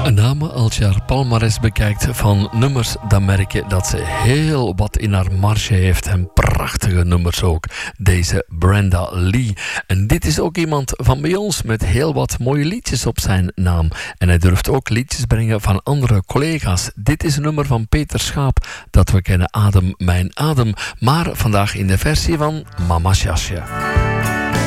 Een dame, als je haar palmares bekijkt van nummers, dan merk je dat ze heel wat in haar marge heeft. En prachtige nummers ook. Deze Brenda Lee. En dit is ook iemand van bij ons met heel wat mooie liedjes op zijn naam. En hij durft ook liedjes brengen van andere collega's. Dit is een nummer van Peter Schaap dat we kennen, Adem, mijn adem. Maar vandaag in de versie van Mama's Jasje.